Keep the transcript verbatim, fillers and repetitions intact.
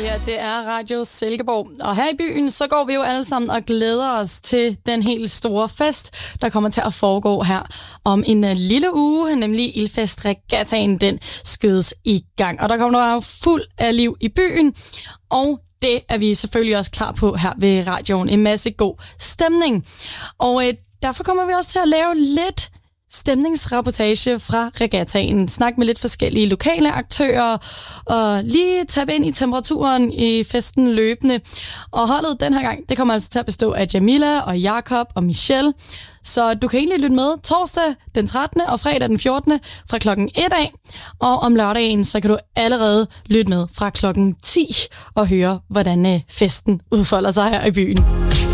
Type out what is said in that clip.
her, det er Radio Silkeborg. Og her i byen, så går vi jo alle sammen og glæder os til den helt store fest, der kommer til at foregå her om en uh, lille uge, nemlig Ildfest Regattaen, den skødes i gang. Og der kommer der jo fuld af liv i byen, og det er vi selvfølgelig også klar på her ved radioen. En masse god stemning. Og øh, derfor kommer vi også til at lave lidt stemningsrapportage fra regattaen. Snak med lidt forskellige lokale aktører og lige tabe ind i temperaturen i festen løbende. Og holdet den her gang, det kommer altså til at bestå af Jamila og Jakob og Michelle. Så du kan egentlig lytte med torsdag den trettende og fredag den fjortende fra klokken et af. Og om lørdagen, så kan du allerede lytte med fra klokken ti og høre, hvordan festen udfolder sig her i byen.